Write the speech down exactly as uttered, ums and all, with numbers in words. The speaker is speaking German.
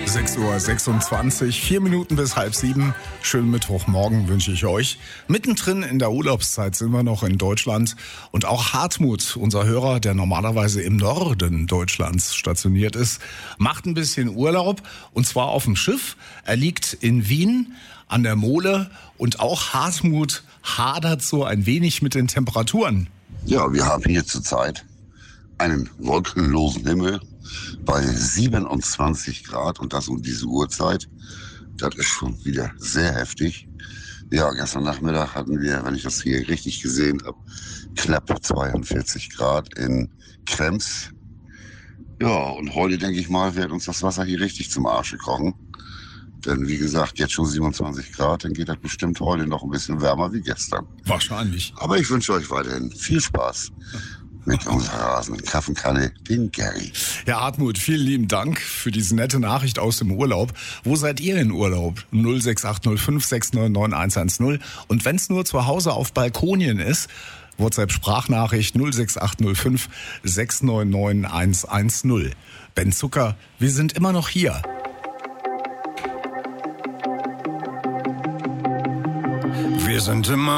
sechs Uhr sechsundzwanzig, vier Minuten bis halb sieben. Schönen Mittwochmorgen wünsche ich euch. Mittendrin in der Urlaubszeit sind wir noch in Deutschland. Und auch Hartmut, unser Hörer, der normalerweise im Norden Deutschlands stationiert ist, macht ein bisschen Urlaub. Und zwar auf dem Schiff. Er liegt in Wien an der Mole. Und auch Hartmut hadert so ein wenig mit den Temperaturen. Ja, wir haben hier zurzeit einen wolkenlosen Himmel bei siebenundzwanzig Grad und das um diese Uhrzeit. Das ist schon wieder sehr heftig. Ja, gestern Nachmittag hatten wir, wenn ich das hier richtig gesehen habe, knapp zweiundvierzig Grad in Krems. Ja, und heute, denke ich mal, wird uns das Wasser hier richtig zum Arsche kochen. Denn wie gesagt, jetzt schon siebenundzwanzig Grad, dann geht das bestimmt heute noch ein bisschen wärmer wie gestern. Wahrscheinlich. Aber ich wünsche euch weiterhin viel Spaß mit unserer rasenden Kaffenkanne, den Gary. Ja, Hartmut, vielen lieben Dank für diese nette Nachricht aus dem Urlaub. Wo seid ihr in Urlaub? null sechs acht null fünf sechs neun neun eins eins null. Und wenn es nur zu Hause auf Balkonien ist, WhatsApp-Sprachnachricht null sechs acht null fünf sechs neun neun eins eins null. Ben Zucker, wir sind immer noch hier. Wir sind immer